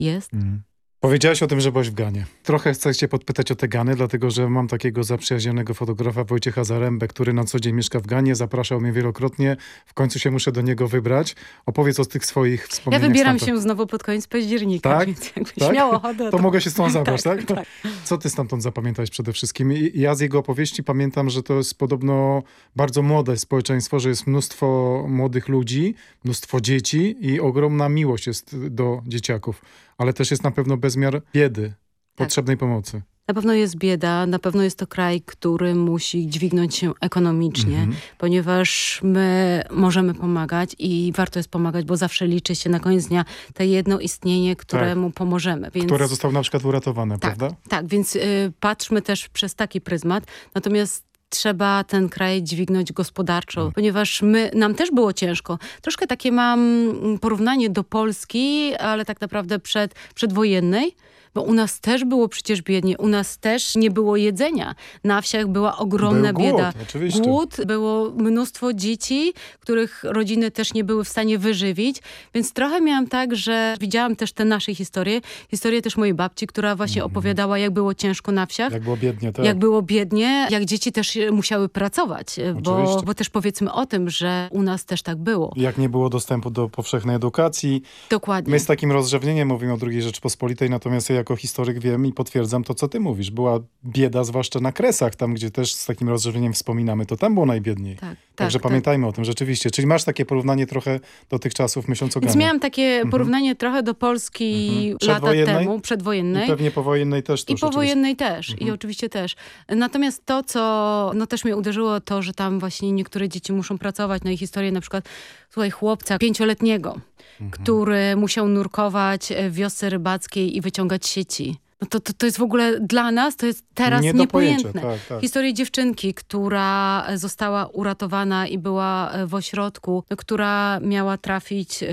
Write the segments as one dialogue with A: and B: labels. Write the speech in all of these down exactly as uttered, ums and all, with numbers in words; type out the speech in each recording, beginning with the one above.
A: jest.
B: Mhm. Powiedziałaś o tym, że byłaś w Ganie. Trochę chcę cię podpytać o te Gany, dlatego że mam takiego zaprzyjaźnionego fotografa Wojciecha Zarębę, który na co dzień mieszka w Ganie, zapraszał mnie wielokrotnie. W końcu się muszę do niego wybrać. Opowiedz o tych swoich
A: Ja
B: wspomnieniach.
A: wybieram
B: stamtąd.
A: się znowu pod koniec października,
B: Tak?
A: więc jakby
B: Tak?
A: śmiało ochotę.
B: To mogę się z tą zabrać, tak?
A: tak, tak.
B: Co ty stamtąd zapamiętałeś przede wszystkim? I ja z jego opowieści pamiętam, że to jest podobno bardzo młode społeczeństwo, że jest mnóstwo młodych ludzi, mnóstwo dzieci i ogromna miłość jest do dzieciaków. Ale też jest na pewno bezmiar biedy, potrzebnej pomocy.
A: Na pewno jest bieda, na pewno jest to kraj, który musi dźwignąć się ekonomicznie,
B: Mhm.
A: ponieważ my możemy pomagać i warto jest pomagać, bo zawsze liczy się na koniec dnia to jedno istnienie, któremu pomożemy. Więc...
B: Które zostało na przykład uratowane,
A: tak,
B: prawda?
A: Tak, więc y, patrzmy też przez taki pryzmat. Natomiast trzeba ten kraj dźwignąć gospodarczo, hmm. ponieważ my, nam też było ciężko. Troszkę takie mam porównanie do Polski, ale tak naprawdę przed, przedwojennej, bo u nas też było przecież biednie, u nas też nie było jedzenia. Na wsiach była ogromna
B: Był głód,
A: bieda.
B: Oczywiście.
A: Głód, było mnóstwo dzieci, których rodziny też nie były w stanie wyżywić, więc trochę miałam tak, że widziałam też te nasze historie, historię też mojej babci, która właśnie mm. opowiadała, jak było ciężko na wsiach.
B: Jak było biednie, tak.
A: Jak było biednie, jak dzieci też musiały pracować, bo, bo też powiedzmy o tym, że u nas też tak było.
B: Jak nie było dostępu do powszechnej edukacji.
A: Dokładnie.
B: My z takim rozrzewnieniem mówimy o drugiej Rzeczypospolitej, natomiast ja jako historyk wiem i potwierdzam to, co ty mówisz. Była bieda, zwłaszcza na Kresach, tam gdzie też z takim rozrzewnieniem wspominamy, to tam było najbiedniej.
A: Tak,
B: Także
A: tak,
B: pamiętajmy
A: tak.
B: o tym rzeczywiście. Czyli masz takie porównanie trochę do tych czasów, myśląc o
A: Więc
B: Ganie.
A: miałam takie porównanie mhm. trochę do Polski mhm. lata temu, przedwojennej.
B: I pewnie powojennej też.
A: I powojennej też. Mhm. I oczywiście też. Natomiast to, co no, też mnie uderzyło, to, że tam właśnie niektóre dzieci muszą pracować. No i historię na przykład, słuchaj, chłopca pięcioletniego, mhm. który musiał nurkować w wiosce rybackiej i wyciągać sieci. No to, to, to jest w ogóle dla nas, to jest teraz
B: Nie do
A: niepojętne.
B: pojęcia, tak, tak.
A: Historię dziewczynki, która została uratowana i była w ośrodku, która miała trafić y,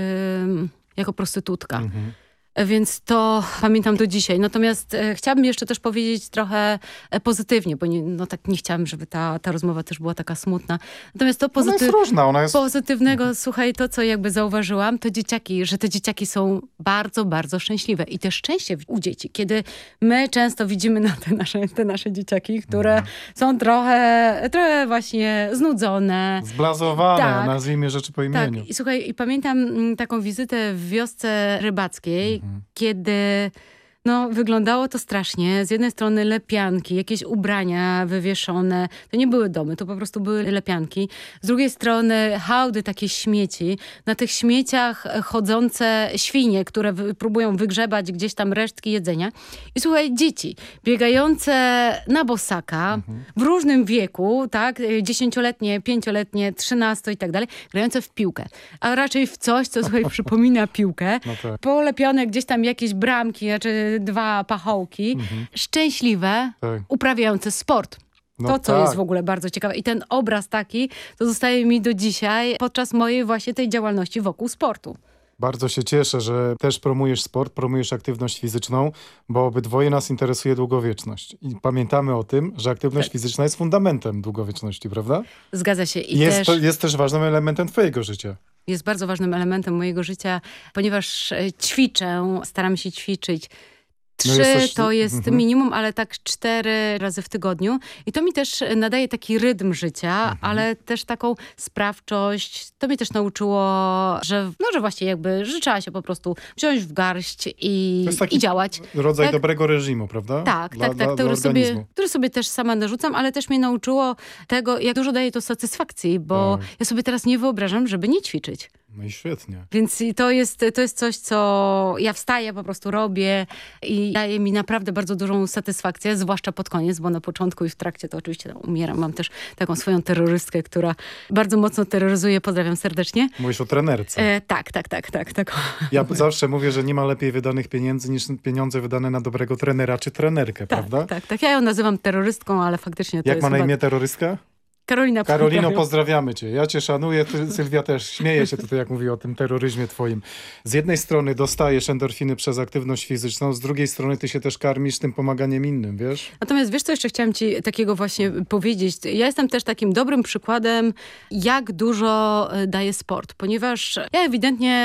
A: jako prostytutka. Mhm. Więc to pamiętam do dzisiaj. Natomiast e, chciałabym jeszcze też powiedzieć trochę e, pozytywnie, bo nie, no tak nie chciałam, żeby ta, ta rozmowa też była taka smutna. Natomiast to pozytyw...
B: ona jest różna, ona jest...
A: pozytywnego, mhm. słuchaj, to co jakby zauważyłam, to dzieciaki, że te dzieciaki są bardzo, bardzo szczęśliwe. I też szczęście u dzieci, kiedy my często widzimy na te nasze, te nasze dzieciaki, które mhm. są trochę, trochę właśnie znudzone.
B: Zblazowane,
A: tak,
B: nazwijmy rzeczy po imieniu.
A: Tak, i słuchaj, i pamiętam m, taką wizytę w wiosce rybackiej, mhm. kiedy no, wyglądało to strasznie. Z jednej strony lepianki, jakieś ubrania wywieszone. To nie były domy, to po prostu były lepianki. Z drugiej strony hałdy, takie śmieci. Na tych śmieciach chodzące świnie, które wy, próbują wygrzebać gdzieś tam resztki jedzenia. I słuchaj, dzieci biegające na bosaka mhm. w różnym wieku, tak? Dziesięcioletnie, pięcioletnie, trzynasto i tak dalej, grające w piłkę. A raczej w coś, co słuchaj, przypomina piłkę. No tak. Polepione gdzieś tam jakieś bramki, znaczy dwa pachołki, mhm. szczęśliwe, tak. uprawiające sport. No to, co tak. jest w ogóle bardzo ciekawe. I ten obraz taki, to zostaje mi do dzisiaj podczas mojej właśnie tej działalności wokół sportu.
B: Bardzo się cieszę, że też promujesz sport, promujesz aktywność fizyczną, bo obydwoje nas interesuje długowieczność. I pamiętamy o tym, że aktywność tak. fizyczna jest fundamentem długowieczności, prawda?
A: Zgadza się. I
B: jest,
A: też...
B: to, jest też ważnym elementem twojego życia.
A: Jest bardzo ważnym elementem mojego życia, ponieważ ćwiczę, staram się ćwiczyć. Trzy no jesteś... to jest mhm. minimum, ale tak cztery razy w tygodniu. I to mi też nadaje taki rytm życia, mhm. ale też taką sprawczość. To mnie też nauczyło, że, no, że właśnie jakby, że trzeba się po prostu wziąć w garść i,
B: to jest taki
A: i działać.
B: rodzaj
A: tak?
B: dobrego reżimu, prawda?
A: Tak,
B: dla,
A: tak, tak.
B: Dla,
A: który,
B: dla
A: sobie, który sobie też sama narzucam, ale też mnie nauczyło tego, jak dużo daje to satysfakcji, bo tak. ja sobie teraz nie wyobrażam, żeby nie ćwiczyć.
B: No i świetnie.
A: Więc to jest, to jest coś, co ja wstaję, po prostu robię i daje mi naprawdę bardzo dużą satysfakcję, zwłaszcza pod koniec, bo na początku i w trakcie to oczywiście no, umieram. Mam też taką swoją terrorystkę, która bardzo mocno terroryzuje. Pozdrawiam serdecznie.
B: Mówisz o trenerce.
A: E, tak, tak, tak, tak, tak.
B: Ja zawsze mówię, że nie ma lepiej wydanych pieniędzy niż pieniądze wydane na dobrego trenera czy trenerkę,
A: tak,
B: prawda?
A: Tak, tak. Ja ją nazywam terrorystką, ale faktycznie to
B: Jak
A: jest
B: ma na
A: chyba...
B: imię terrorystka?
A: Karolina,
B: Karolino, pozdrawiamy cię. Ja cię szanuję, ty, Sylwia też śmieje się tutaj, jak mówi o tym terroryzmie twoim. Z jednej strony dostajesz endorfiny przez aktywność fizyczną, z drugiej strony ty się też karmisz tym pomaganiem innym, wiesz?
A: Natomiast wiesz, co jeszcze chciałam ci takiego właśnie powiedzieć? Ja jestem też takim dobrym przykładem, jak dużo daje sport, ponieważ ja ewidentnie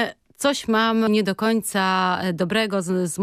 A: coś mam nie do końca dobrego z, z